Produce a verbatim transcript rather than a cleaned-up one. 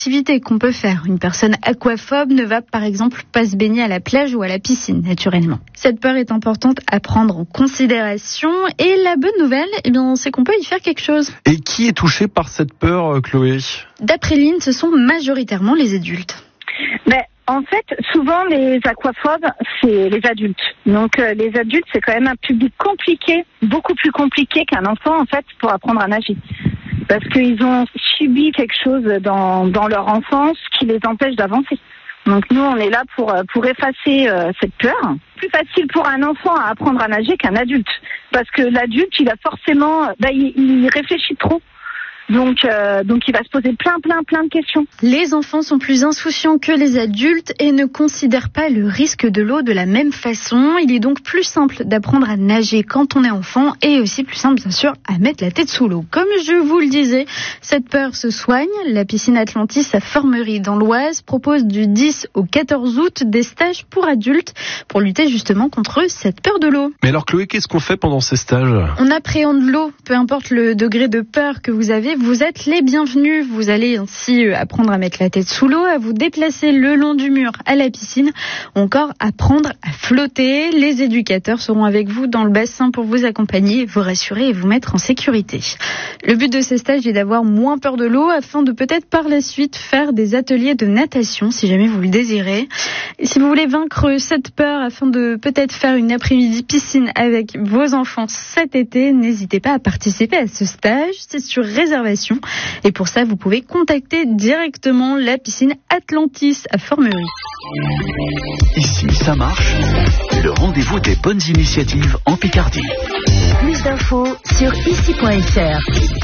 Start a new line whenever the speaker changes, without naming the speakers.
Activité qu'on peut faire. Une personne aquaphobe ne va par exemple pas se baigner à la plage ou à la piscine, naturellement. Cette peur est importante à prendre en considération et la bonne nouvelle, eh bien, c'est qu'on peut y faire quelque chose.
Et qui est touché par cette peur, Chloé ?
D'après l'I N S, ce sont majoritairement les adultes.
Ben, en fait, souvent les aquaphobes, c'est les adultes. Donc euh, les adultes, c'est quand même un public compliqué, beaucoup plus compliqué qu'un enfant en fait pour apprendre à nager. Parce qu'ils ont subi quelque chose dans, dans leur enfance qui les empêche d'avancer. Donc nous, on est là pour, pour effacer euh, cette peur. Plus facile pour un enfant à apprendre à nager qu'un adulte. Parce que l'adulte, il a forcément, bah, il, il réfléchit trop. Donc, euh, donc il va se poser plein, plein, plein de questions.
Les enfants sont plus insouciants que les adultes et ne considèrent pas le risque de l'eau de la même façon. Il est donc plus simple d'apprendre à nager quand on est enfant et aussi plus simple, bien sûr, à mettre la tête sous l'eau. Comme je vous le disais, cette peur se soigne. La piscine Atlantis à Formerie dans l'Oise propose du dix au quatorze août des stages pour adultes pour lutter justement contre cette peur de l'eau.
Mais alors Chloé, qu'est-ce qu'on fait pendant ces stages ?
On appréhende l'eau, peu importe le degré de peur que vous avez. Vous êtes les bienvenus. Vous allez ainsi apprendre à mettre la tête sous l'eau, à vous déplacer le long du mur à la piscine, ou encore apprendre à flotter. Les éducateurs seront avec vous dans le bassin pour vous accompagner, vous rassurer et vous mettre en sécurité. Le but de ces stages est d'avoir moins peur de l'eau afin de peut-être par la suite faire des ateliers de natation si jamais vous le désirez. Et si vous voulez vaincre cette peur afin de peut-être faire une après-midi piscine avec vos enfants cet été, n'hésitez pas à participer à ce stage. C'est sur réservation. Et pour ça, vous pouvez contacter directement la piscine Atlantis à Formerie.
Ici, ça marche. Le rendez-vous des bonnes initiatives en Picardie.
Plus d'infos sur ici point f r.